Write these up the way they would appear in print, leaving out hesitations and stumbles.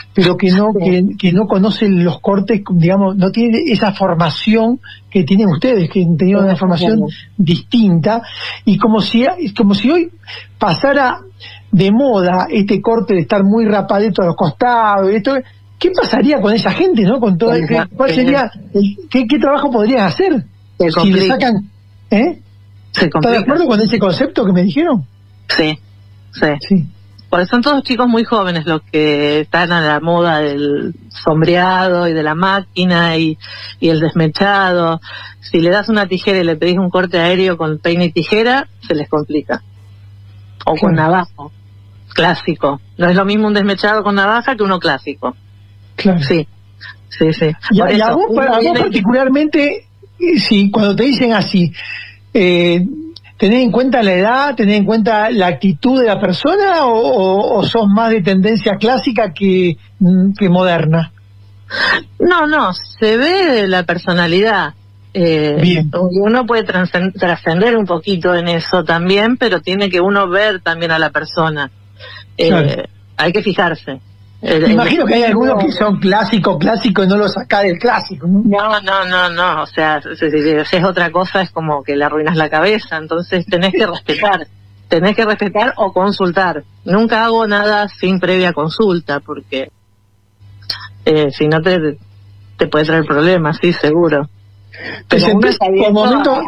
pero que no conocen los cortes, digamos, no tiene esa formación que tienen ustedes, que han tenido una formación distinta, y como si hoy pasara de moda este corte de estar muy rapadito a los costados, esto, ¿qué pasaría con esa gente, no? Con todo, ¿cuál sería, qué trabajo podrían hacer si le sacan, ¿Estás de acuerdo con ese concepto que me dijeron? Sí. Sí. Porque son todos chicos muy jóvenes los que están a la moda del sombreado y de la máquina y el desmechado. Si le das una tijera y le pedís un corte aéreo con peine y tijera, se les complica. O con navaja, clásico. No es lo mismo un desmechado con navaja que uno clásico. Claro. Sí. Y a vos particularmente, sí, cuando te dicen así, ¿tenés en cuenta la edad, tenés en cuenta la actitud de la persona o sos más de tendencia clásica que moderna? No, se ve la personalidad. Bien. Uno puede trascender un poquito en eso también, pero tiene que uno ver también a la persona. Claro. Hay que fijarse. Imagino que hay algunos que son clásico y no lo sacás del clásico, ¿no? No, o sea, si es otra cosa es como que le arruinas la cabeza, entonces tenés que respetar o consultar. Nunca hago nada sin previa consulta, porque si no te puede traer problemas, sí, seguro. ¿Te sentís por momento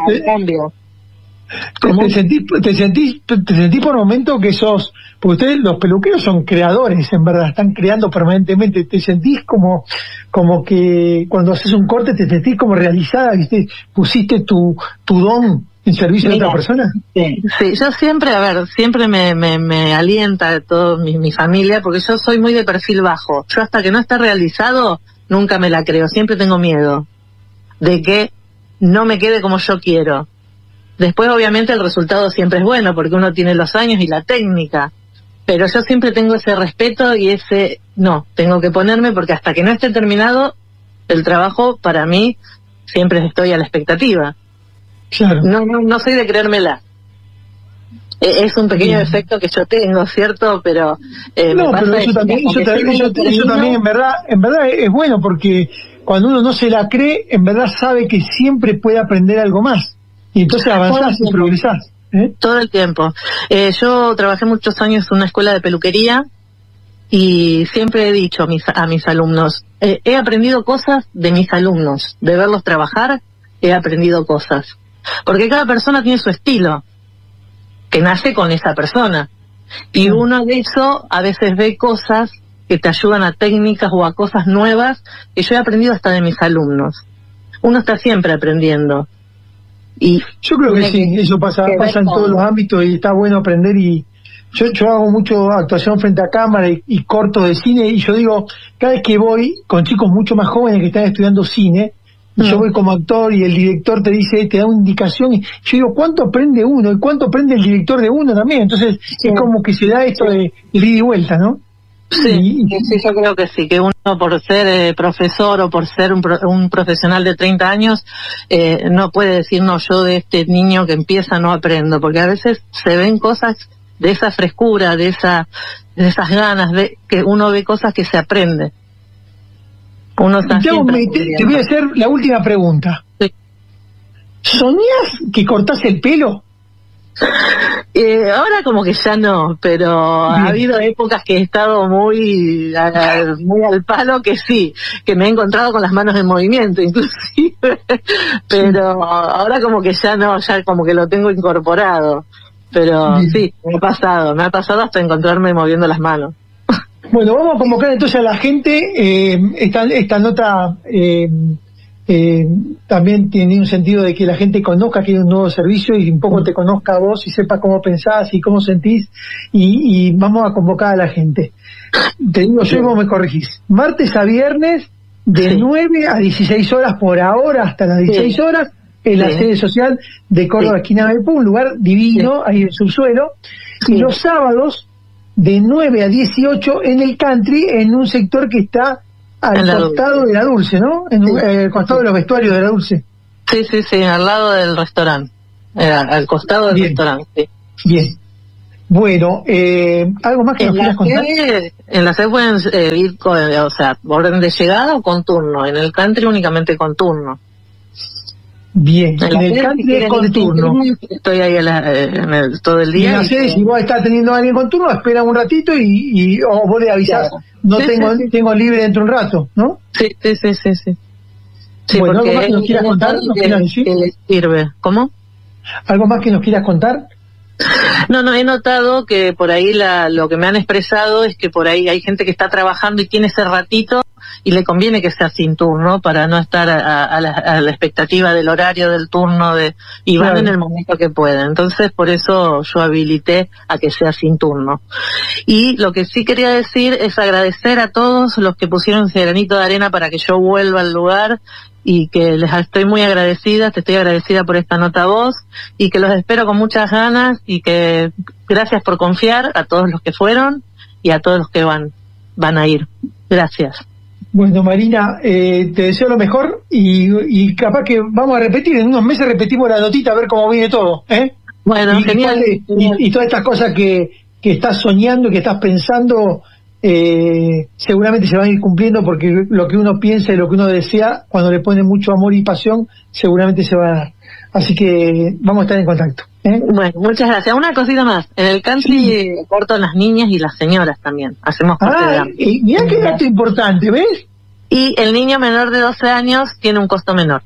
te sentís por momento que sos, porque ustedes los peluqueros son creadores, en verdad, están creando permanentemente, te sentís como que cuando haces un corte te sentís como realizada, ¿viste? Pusiste tu don en servicio de otra persona? Sí, yo siempre me alienta todo mi familia, porque yo soy muy de perfil bajo. Yo hasta que no está realizado, nunca me la creo, siempre tengo miedo de que no me quede como yo quiero. Después, obviamente, el resultado siempre es bueno, porque uno tiene los años y la técnica, pero yo siempre tengo ese respeto y tengo que ponerme, porque hasta que no esté terminado el trabajo, para mí, siempre estoy a la expectativa. Claro. No soy de creérmela. Es un pequeño defecto que yo tengo, ¿cierto? Pero pero eso también en verdad es bueno, porque cuando uno no se la cree, en verdad sabe que siempre puede aprender algo más. Y entonces avanzás y progresás. Todo el tiempo. Yo trabajé muchos años en una escuela de peluquería y siempre he dicho a mis alumnos, he aprendido cosas de mis alumnos, de verlos trabajar, he aprendido cosas. Porque cada persona tiene su estilo, que nace con esa persona. Y uno de eso a veces ve cosas que te ayudan a técnicas o a cosas nuevas que yo he aprendido hasta de mis alumnos. Uno está siempre aprendiendo. Y yo creo que sí, eso pasa en todos los ámbitos y está bueno aprender. Y yo hago mucho actuación frente a cámara y cortos de cine, y yo digo, cada vez que voy con chicos mucho más jóvenes que están estudiando cine, yo voy como actor y el director te da una indicación, y yo digo, ¿cuánto aprende uno? ¿Y cuánto aprende el director de uno también? Entonces es como que se da esto de ida y vuelta, ¿no? Sí, yo creo que sí, que uno por ser profesor o por ser un profesional de 30 años no puede decir, no, yo de este niño que empieza no aprendo, porque a veces se ven cosas de esa frescura, de esas ganas, de que uno ve cosas que se aprende. Uno está te voy a hacer la última pregunta. Sí. ¿Soñás que cortás el pelo? Ahora como que ya no, pero ha habido épocas que he estado muy al palo, que sí, que me he encontrado con las manos en movimiento inclusive, pero ahora como que ya no, ya como que lo tengo incorporado, pero sí, me ha pasado hasta encontrarme moviendo las manos. Bueno, vamos a convocar entonces a la gente. Esta nota también tiene un sentido de que la gente conozca que hay un nuevo servicio y un poco te conozca a vos y sepa cómo pensás y cómo sentís, y vamos a convocar a la gente. Te digo yo y vos me corregís. Martes a viernes de 9 a 16 horas por ahora, hasta las 16 horas, en la sede social de Córdoba, esquina Belpú, un lugar divino, ahí en el subsuelo, y los sábados de 9 a 18 en el country, en un sector que está al costado de la Dulce, ¿no? Al costado de los vestuarios de la Dulce. Sí, al lado del restaurante. Al costado del restaurante, sí. Bueno, ¿algo más que nos quieras contar? En la sede pueden ir con, o sea, orden de llegada o con turno. En el country únicamente con turno. Bien, en el country es con turno. Estoy ahí todo el día. Y en la sede, si vos estás teniendo a alguien con turno, espera un ratito o vos le avisás, claro. No sí, tengo libre dentro de un rato, ¿no? Sí. Sí, bueno, ¿algo más que nos quieras contar? ¿Qué les sirve? ¿Cómo? ¿Algo más que nos quieras contar? No, he notado que por ahí lo que me han expresado es que por ahí hay gente que está trabajando y tiene ese ratito y le conviene que sea sin turno para no estar a la expectativa del horario del turno y van en el momento que pueden. Entonces, por eso yo habilité a que sea sin turno. Y lo que sí quería decir es agradecer a todos los que pusieron ese granito de arena para que yo vuelva al lugar y que les estoy muy agradecida, te estoy agradecida por esta nota voz y que los espero con muchas ganas y que gracias por confiar a todos los que fueron y a todos los que van a ir. Gracias. Bueno, Marina, te deseo lo mejor y capaz que vamos a repetir, en unos meses repetimos la notita a ver cómo viene todo, ¿eh? Bueno, genial. Y todas estas cosas que estás soñando, que estás pensando, seguramente se van a ir cumpliendo porque lo que uno piensa y lo que uno desea, cuando le pone mucho amor y pasión, seguramente se va a dar. Así que vamos a estar en contacto. Bueno, muchas gracias. Una cosita más. En el country corto las niñas y las señoras también. Hacemos parte de mirá qué dato importante, ¿ves? Y el niño menor de 12 años tiene un costo menor.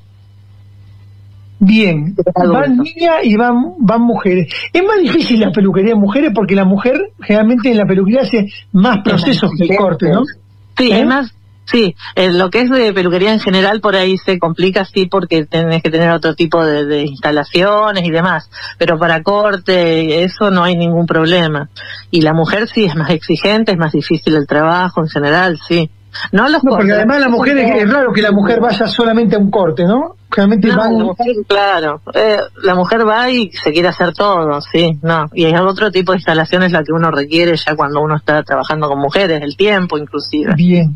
Bien, van niñas y van mujeres. Es más difícil la peluquería de mujeres porque la mujer generalmente en la peluquería hace más procesos que el corte, ¿no? Sí, es más. Sí, lo que es de peluquería en general por ahí se complica, sí, porque tenés que tener otro tipo de instalaciones y demás, pero para corte, eso no hay ningún problema. Y la mujer sí es más exigente, es más difícil el trabajo en general, sí. No porque además la mujer es raro que la mujer vaya solamente a un corte, ¿no? Realmente claro, la mujer va y se quiere hacer todo, sí, no. Y hay otro tipo de instalaciones la que uno requiere ya cuando uno está trabajando con mujeres, el tiempo inclusive. Bien.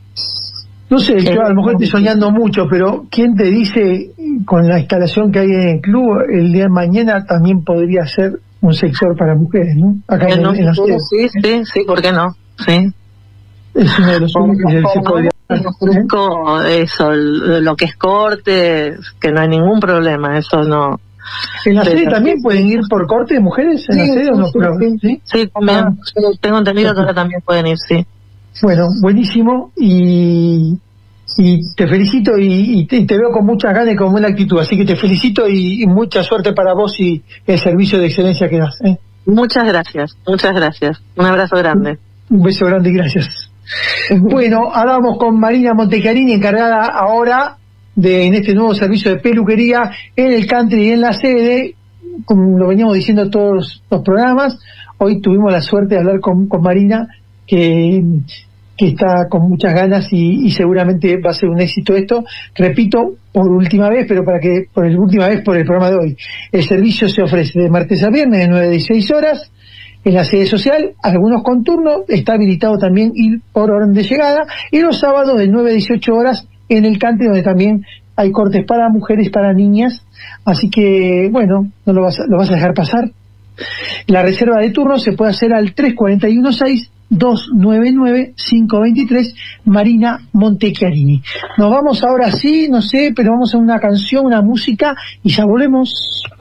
No sé, yo a lo mejor estoy soñando mucho, pero ¿quién te dice con la instalación que hay en el club, el día de mañana también podría ser un sector para mujeres, ¿no? Acá en la sede. Sí, ¿por qué no? Sí. Es uno de los sueños que se podría hacer. Eso, lo que es corte, que no hay ningún problema, eso no. ¿En la sede también pueden ir por corte de mujeres? ¿En la sede o no? Sí, también. Tengo entendido que ahora también pueden ir, sí. Bueno, buenísimo y te felicito y te veo con muchas ganas y con buena actitud, así que te felicito y mucha suerte para vos y el servicio de excelencia que das. Muchas gracias. Un abrazo grande. Un beso grande y gracias. Bueno, ahora vamos con Marina Montechiarini, encargada ahora en este nuevo servicio de peluquería en el country y en la sede, como lo veníamos diciendo todos los programas. Hoy tuvimos la suerte de hablar con Marina, que está con muchas ganas y seguramente va a ser un éxito esto. Repito, por última vez por el programa de hoy. El servicio se ofrece de martes a viernes de 9 a 16 horas en la sede social, algunos con turno, está habilitado también ir por orden de llegada, y los sábados de 9 a 18 horas en el country, donde también hay cortes para mujeres, para niñas, así que bueno, no lo vas a dejar pasar. La reserva de turno se puede hacer al 341-6-299-523, Marina Montechiarini. Nos vamos ahora sí, no sé, pero vamos a una canción, una música, y ya volvemos.